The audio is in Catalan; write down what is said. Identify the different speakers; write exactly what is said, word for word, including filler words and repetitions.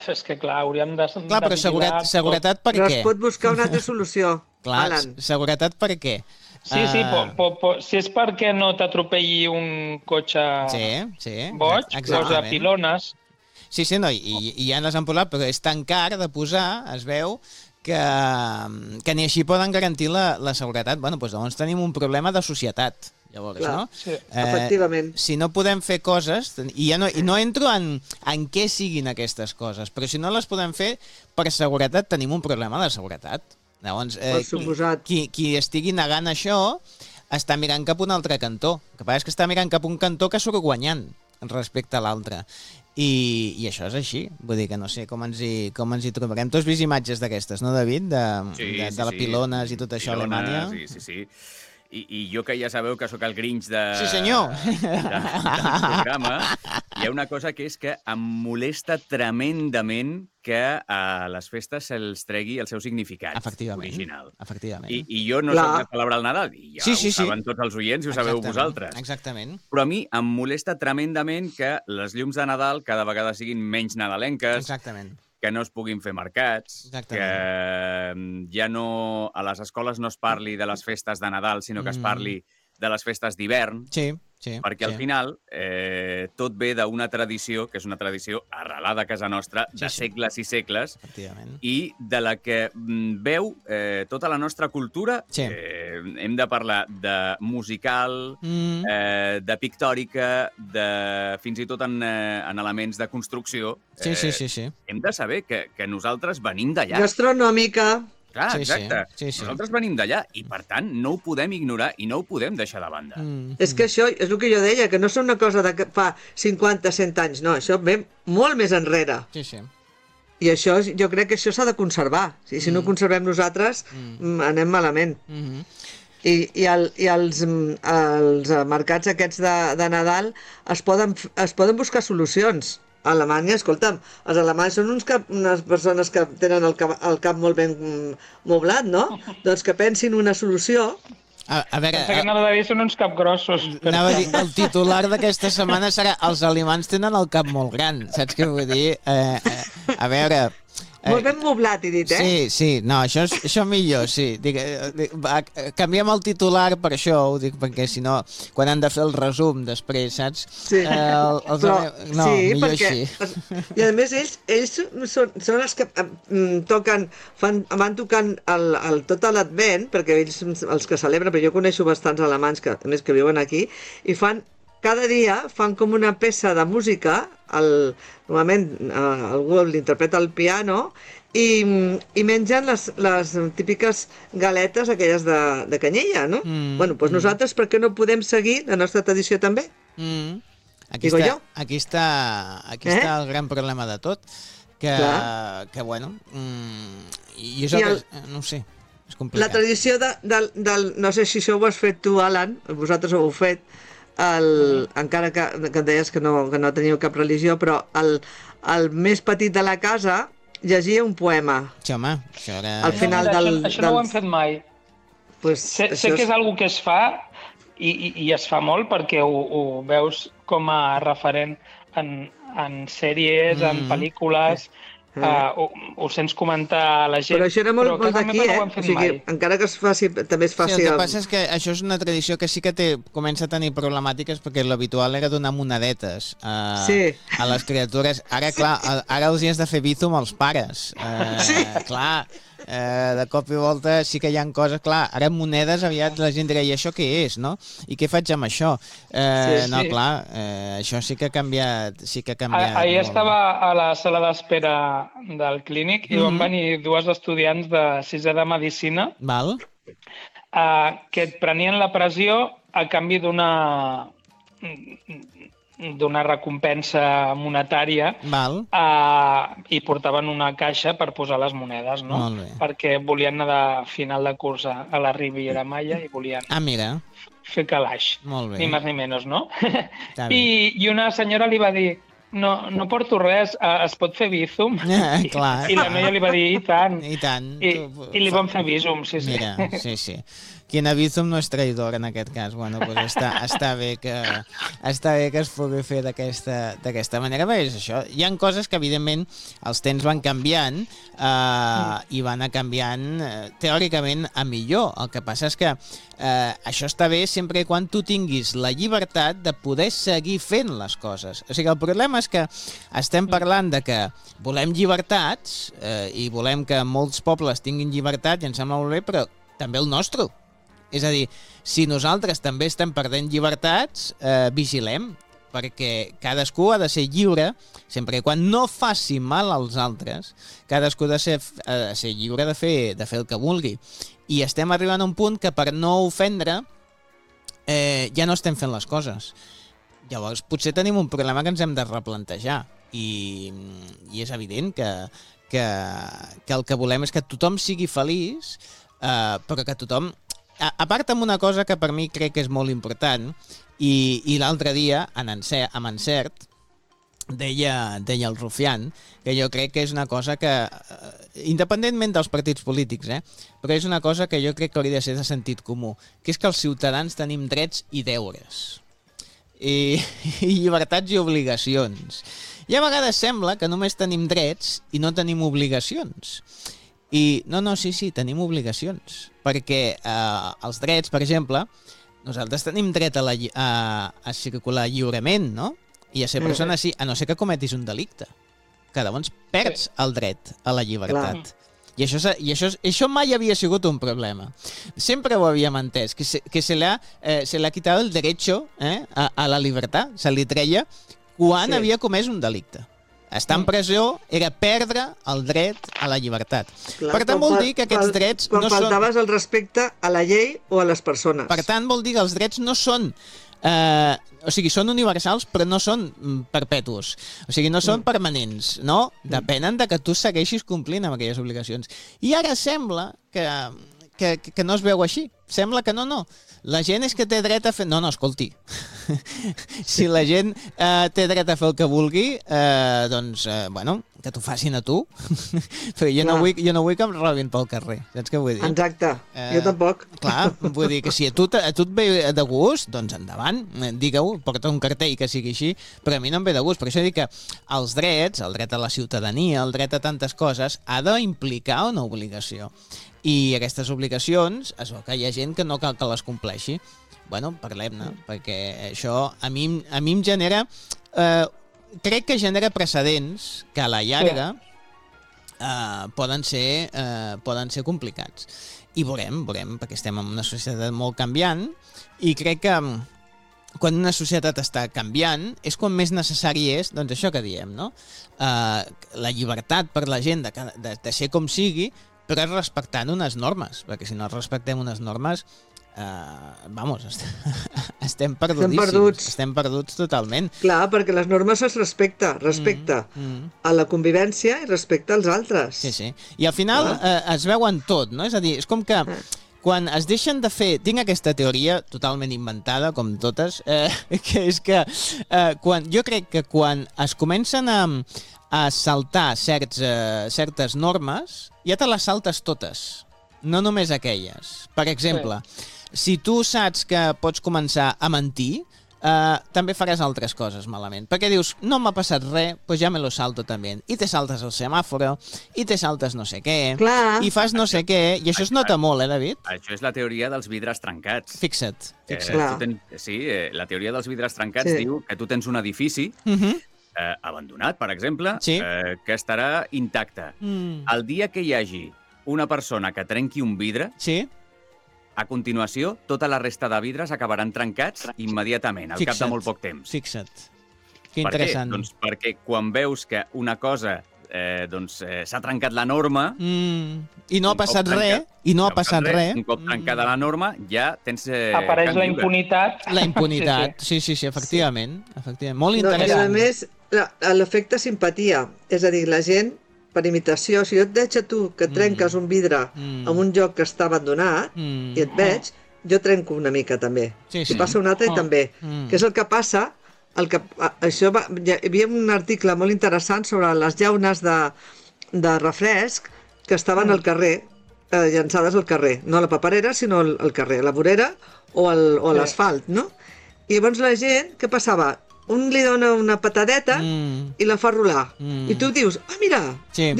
Speaker 1: És que, clar, hauríem de...
Speaker 2: Clar, però seguretat, seguretat per
Speaker 3: Però
Speaker 2: què?
Speaker 3: es pot buscar una altra solució,
Speaker 2: Clar,
Speaker 3: Alan.
Speaker 2: seguretat per què?
Speaker 1: Sí, sí, po,
Speaker 2: Uh,
Speaker 1: po, po, si és perquè no t'atropelli un cotxe
Speaker 2: sí, sí,
Speaker 1: boig,
Speaker 2: exactament.
Speaker 1: posa pilones.
Speaker 2: Sí, sí, no, i, i ja les han posat, però és tan car de posar, es veu, que, que ni així poden garantir la, la seguretat. Bueno, doncs llavors tenim un problema de societat, llavors,
Speaker 3: Clar,
Speaker 2: no?
Speaker 1: sí,
Speaker 2: Eh,
Speaker 3: efectivament.
Speaker 2: si no podem fer coses, i ja no, i no entro en, en què siguin aquestes coses, però si no les podem fer per seguretat, tenim un problema de seguretat. Llavors, eh,
Speaker 3: Per suposat.
Speaker 2: qui, qui estigui negant això està mirant cap a un altre cantó. El que passa és que està mirant cap a un cantó que surt guanyant respecte a l'altre. I, I això és així. Vull dir que no sé com ens hi, com ens hi trobarem. Tu has vist imatges d'aquestes, no, David? De,
Speaker 4: Sí,
Speaker 2: de,
Speaker 4: sí,
Speaker 2: de la
Speaker 4: sí.
Speaker 2: pilones i tot això
Speaker 4: Pilones,
Speaker 2: a Alemanya.
Speaker 4: Sí, sí, sí. I, I jo que ja sabeu que sóc el Grinch de...
Speaker 2: Sí, senyor.
Speaker 4: De, del programa, hi ha una cosa que és que em molesta tremendament que a les festes se'ls tregui el seu significat
Speaker 2: Efectivament.
Speaker 4: original.
Speaker 2: Efectivament.
Speaker 4: I, I jo no
Speaker 3: Clar.
Speaker 4: soc de celebrar el Nadal, i ja
Speaker 2: Sí, sí,
Speaker 4: ho
Speaker 2: sí.
Speaker 4: saben tots els oients i ho sabeu
Speaker 2: Exactament,
Speaker 4: vosaltres.
Speaker 2: Exactament.
Speaker 4: Però a mi em molesta tremendament que les llums de Nadal cada vegada siguin menys nadalenques,
Speaker 2: Exactament.
Speaker 4: que no es puguin fer mercats,
Speaker 2: Exactament.
Speaker 4: que mm, ja no... A les escoles no es parli de les festes de Nadal, sinó que es
Speaker 2: Mm.
Speaker 4: parli de les festes d'hivern,
Speaker 2: Sí, sí.
Speaker 4: perquè al
Speaker 2: sí.
Speaker 4: final eh, tot ve d'una tradició, que és una tradició arrelada a casa nostra, de
Speaker 2: Sí, sí.
Speaker 4: segles i segles,
Speaker 2: Efectivament.
Speaker 4: i de la que mm, veu eh, tota la nostra cultura.
Speaker 2: Sí.
Speaker 4: Eh, hem de parlar de musical,
Speaker 2: Mm.
Speaker 4: eh, de pictòrica, de, fins i tot en, eh, en elements de construcció.
Speaker 2: Sí, sí, sí, sí.
Speaker 4: Hem de saber que, que nosaltres venim d'allà.
Speaker 3: Gastronòmica.
Speaker 4: Clar,
Speaker 2: Sí, sí,
Speaker 4: exacte.
Speaker 2: sí, sí.
Speaker 4: Nosaltres venim d'allà i, per tant, no ho podem ignorar i no ho podem deixar de banda.
Speaker 2: Mm.
Speaker 3: És que això és el que jo deia, que no és una cosa de que fa cinquanta, cent anys, no, això ve molt més enrere.
Speaker 2: Sí, sí.
Speaker 3: I això, jo crec que això s'ha de conservar. Si, si no ho conservem nosaltres, mm. anem malament.
Speaker 2: Mm -hmm.
Speaker 3: I, i, el, i els, mm, els eh, mercats aquests de, de Nadal es poden, f- es poden buscar solucions. A Alemanya, escolta'm, els alemanys són uns cap, unes persones que tenen el cap, el cap molt ben mm, moblat, no? Doncs que pensin una solució.
Speaker 2: A, a veure,
Speaker 1: Pensa que
Speaker 2: a,
Speaker 1: anava a dir són uns capgrossos.
Speaker 2: anava a dir, el titular d'aquesta setmana serà els alemans tenen el cap molt gran, saps què vull dir? Eh, eh, a veure...
Speaker 3: Molt ben moblat, he dit, eh?
Speaker 2: Sí, sí, no, això, és, això millor, sí. Dic, eh, dic, va, canviem el titular per això, ho dic, perquè si no, quan han de fer el resum després, saps?
Speaker 3: Sí,
Speaker 2: Eh, el, els
Speaker 3: però,
Speaker 2: ale- no,
Speaker 3: sí,
Speaker 2: millor
Speaker 3: perquè,
Speaker 2: així.
Speaker 3: es- i a més ells, ells són, són els que mm, toquen, fan, van tocant el, el, tot l'advent, perquè ells els que celebren, però jo coneixo bastants alemanys que, a més que viuen aquí, i fan, cada dia fan com una peça de música, el, normalment eh, algú l'interpreta al piano, i, i mengen les, les típiques galetes aquelles de, de canyella, no?
Speaker 2: Mm,
Speaker 3: bueno, doncs
Speaker 2: mm.
Speaker 3: nosaltres per què no podem seguir la nostra tradició també?
Speaker 2: Mm. Aquí,
Speaker 3: Digo
Speaker 2: està,
Speaker 3: jo.
Speaker 2: aquí, està, aquí
Speaker 3: Eh?
Speaker 2: està el gran problema de tot, que,
Speaker 3: Clar.
Speaker 2: que bueno, mm, i això
Speaker 3: I
Speaker 2: que,
Speaker 3: el-
Speaker 2: no ho sé, és
Speaker 3: La
Speaker 2: complicat.
Speaker 3: tradició de, del, del... No sé si això ho has fet tu, Alan, vosaltres ho heu fet, el, encara que, que em deies que no, que no teníeu cap religió, però el, el més petit de la casa llegia un poema.
Speaker 2: Sí, home, això era...
Speaker 3: Al final
Speaker 1: no,
Speaker 3: del-
Speaker 1: Això, això no ho
Speaker 3: del-
Speaker 1: hem fet mai.
Speaker 3: Pues,
Speaker 1: Sé,
Speaker 3: això
Speaker 1: sé que
Speaker 3: és-
Speaker 1: és algo que es fa i, i, i es fa molt perquè ho, ho veus com a referent en, en sèries, mm. en
Speaker 2: Mm.
Speaker 1: pel·lícules,
Speaker 3: Eh.
Speaker 1: uh, ho, ho sents comentar a la gent,
Speaker 3: Però això era molt,
Speaker 1: però a
Speaker 3: molt
Speaker 1: casa
Speaker 3: d'aquí,
Speaker 1: meva
Speaker 3: eh?
Speaker 1: no ho hem
Speaker 3: O
Speaker 1: fet
Speaker 3: sigui,
Speaker 1: mai.
Speaker 3: encara que es faci, també es
Speaker 2: Sí,
Speaker 3: faci...
Speaker 2: el que
Speaker 3: el-
Speaker 2: passa és que això és una tradició que sí que té, comença a tenir problemàtiques perquè l'habitual era donar monedetes a,
Speaker 3: Sí.
Speaker 2: a les criatures. Ara, clar, a- ara els hi has de fer bizum als pares. Eh,
Speaker 3: Sí.
Speaker 2: Clar, eh, de cop i volta sí que hi ha coses, clar, ara monedes aviat la gent dirà, i això què és, no? I què faig amb això? Eh,
Speaker 1: Sí,
Speaker 2: no,
Speaker 1: sí.
Speaker 2: clar, eh, això sí que ha canviat, sí que ha canviat.
Speaker 1: Ah, Ahir
Speaker 2: molt.
Speaker 1: estava a la sala d'espera del clínic i van
Speaker 2: Mhm.
Speaker 1: venir dues estudiants de sisè de Medicina
Speaker 2: Val?
Speaker 1: eh, que et prenien la pressió a canvi d'una d'una recompensa monetària
Speaker 2: Val?
Speaker 1: eh, i portaven una caixa per posar les monedes, no?
Speaker 2: Molt bé.
Speaker 1: Perquè volien anar de final de curs a, a la Riviera Maya i volien
Speaker 2: Ah, mira,
Speaker 1: fer calaix,
Speaker 2: molt bé.
Speaker 1: ni més ni menys, no?
Speaker 2: Està bé.
Speaker 1: I, I una senyora li va dir no, no porto res, eh, es pot fer bízum?
Speaker 2: Eh, clar.
Speaker 1: I la noia li va dir, i tant.
Speaker 2: I tant.
Speaker 1: I,
Speaker 2: Tu-
Speaker 1: i li van fer bízum, sí, sí.
Speaker 2: Mira, sí, sí. quien a Bizum no és traïdor en aquest cas. Bueno, doncs està, està, bé que, està bé que es pugui fer d'aquesta manera. Bé, és això. Hi ha coses que, evidentment, els temps van canviant eh, mm. i van anar canviant eh, teòricament a millor. El que passa és que eh, això està bé sempre quan tu tinguis la llibertat de poder seguir fent les coses. O sigui, el problema és que estem parlant de que volem llibertats eh, i volem que molts pobles tinguin llibertat i em sembla molt bé, però també el nostre. És a dir, si nosaltres també estem perdent llibertats, eh, vigilem, perquè cadascú ha de ser lliure, sempre que quan no faci mal als altres, cadascú ha de ser, ha de ser lliure de fer, de fer el que vulgui. I estem arribant a un punt que per no ofendre eh, ja no estem fent les coses. Llavors, potser tenim un problema que ens hem de replantejar. I, i és evident que, que, que el que volem és que tothom sigui feliç, eh, però que tothom... A, a part amb una cosa que per mi crec que és molt important, i, i l'altre dia, en encert, amb encert, deia, deia el Rufián, que jo crec que és una cosa que, eh, independentment dels partits polítics, eh, però és una cosa que jo crec que hauria de ser de sentit comú, que és que els ciutadans tenim drets i deures. I, i llibertats i obligacions. I a vegades sembla que només tenim drets i no tenim obligacions. I no, no, sí, sí, tenim obligacions. Perquè eh, els drets, per exemple, nosaltres tenim dret a, la, a, a circular lliurement, no? I a ser persona sí, a no ser que cometis un delicte. Que llavors perds el dret a la llibertat. Clar. I, això, i això, això mai havia sigut un problema. Sempre ho havíem entès, que se, que se l'ha eh, se l'ha quitat el derecho eh, a, a la llibertat. Se li treia quan sí. havia comès un delicte. Estar en presó era perdre el dret a la llibertat. Clar, per tant, vol dir que aquests drets
Speaker 3: quan
Speaker 2: no són...
Speaker 3: Quan faltaves el respecte a la llei o a les persones.
Speaker 2: Per tant, vol dir que els drets no són... Eh, o sigui, són universals, però no són perpetus. O sigui, no són permanents, no? Depenen de que tu segueixis complint amb aquelles obligacions. I ara sembla que, que, que no es veu així. Sembla que no, no. La gent és que té dret a fer... No, no, escolti. Si la gent eh, té dret a fer el que vulgui, eh, doncs, eh, bueno, que t'ho facin a tu. Però jo no, vull, jo no vull que em robin pel carrer. Saps què vull dir?
Speaker 3: Exacte. Eh, jo tampoc.
Speaker 2: Clar, vull dir que si a tu, a tu et ve de gust, doncs endavant, digue-ho, porta un cartell que sigui així, però a mi no em ve de gust. Per això dic que els drets, el dret a la ciutadania, el dret a tantes coses, ha d'implicar una obligació. I aquestes obligacions, es veu que hi ha gent que no cal que les compleixi. Bueno, parlem-ne, perquè això a mi, a mi em genera... Eh, crec que genera precedents que a la llarga eh, poden, ser, eh, poden ser complicats. I veurem, veurem, perquè estem en una societat molt canviant i crec que quan una societat està canviant és quan més necessari és, doncs això que diem, no? Eh, la llibertat per la gent de, de, de ser com sigui, però és respectant unes normes, perquè si no respectem unes normes, eh, vamos, est estem perdudíssims. Estem perduts. Estem perduts totalment.
Speaker 3: Clar, perquè les normes es respecta, respecte mm, mm. a la convivència i respecte als altres.
Speaker 2: Sí, sí. I al final eh, es veuen tot, no? És a dir, és com que quan es deixen de fer... Tinc aquesta teoria totalment inventada, com totes, eh, que és que eh, quan, jo crec que quan es comencen a, a saltar certs, eh, certes normes, ja te les saltes totes, no només aquelles. Per exemple, sí. si tu saps que pots començar a mentir, eh, també faràs altres coses malament. Perquè dius, no m'ha passat res, doncs ja me lo salto també. I te saltes el semàforo, i te saltes no sé què,
Speaker 3: Clar.
Speaker 2: i fas no sé què, i això es nota molt, eh, David?
Speaker 4: Això és la teoria dels vidres trencats.
Speaker 2: Fixa't, fixa't.
Speaker 4: Eh, tu tens, sí, eh, la teoria dels vidres trencats sí. diu que tu tens un edifici
Speaker 2: Uh-huh.
Speaker 4: eh, abandonat, per exemple,
Speaker 2: Sí.
Speaker 4: eh, que estarà intacte.
Speaker 2: Mm.
Speaker 4: El dia que hi hagi una persona que trenqui un vidre,
Speaker 2: Sí?
Speaker 4: a continuació, tota la resta de vidres acabaran trencats immediatament, al cap
Speaker 2: Fixa't.
Speaker 4: de molt poc temps.
Speaker 2: Fixa't. Que
Speaker 4: Per
Speaker 2: interessant.
Speaker 4: què? Doncs perquè quan veus que una cosa eh, doncs, eh, s'ha trencat la norma...
Speaker 2: Mm. I no ha
Speaker 4: un cop
Speaker 2: passat
Speaker 4: trencat-
Speaker 2: res, i no ha passat res.
Speaker 4: Un cop trencada la norma, ja tens... Eh,
Speaker 1: Apareix
Speaker 4: camp
Speaker 1: la
Speaker 4: lliure.
Speaker 1: impunitat.
Speaker 2: La impunitat, sí, sí, sí, efectivament. efectivament. Molt
Speaker 3: No, I a
Speaker 2: interessant.
Speaker 3: més, la- l'efecte simpatia, és a dir, la gent, per imitació, si jo et veig a tu que trenques un vidre
Speaker 2: Mm.
Speaker 3: en un lloc que està abandonat
Speaker 2: Mm.
Speaker 3: i et veig, jo trenco una mica també.
Speaker 2: Sí,
Speaker 3: Si
Speaker 2: sí.
Speaker 3: passa un altre
Speaker 1: Oh.
Speaker 3: també.
Speaker 2: Mm.
Speaker 3: Què és el que passa? El que, a- això va, hi havia un article molt interessant sobre les llaunes de, de refresc que estaven al carrer eh, llançades al carrer. No a la paperera, sinó al, al carrer, a la vorera o, al, o a
Speaker 1: Sí.
Speaker 3: l'asfalt, no? I llavors la gent, què passava? Un li dona una patadeta
Speaker 2: Mm.
Speaker 3: i la fa rolar.
Speaker 2: Mm.
Speaker 3: I tu dius, ah, mira,
Speaker 2: Sí.